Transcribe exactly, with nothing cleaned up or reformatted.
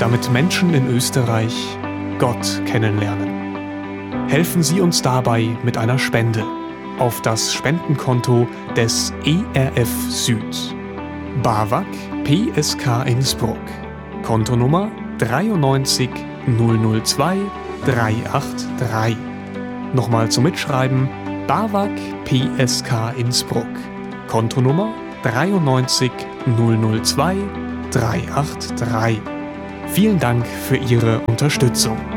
damit Menschen in Österreich Gott kennenlernen. Helfen Sie uns dabei mit einer Spende auf das Spendenkonto des E R F Süd. BAWAG P S K Innsbruck. Kontonummer dreiundneunzig null null zwei drei acht drei. Nochmal zum Mitschreiben: BAWAG P S K Innsbruck. Kontonummer dreiundneunzig null null zwei drei acht drei. Vielen Dank für Ihre Unterstützung.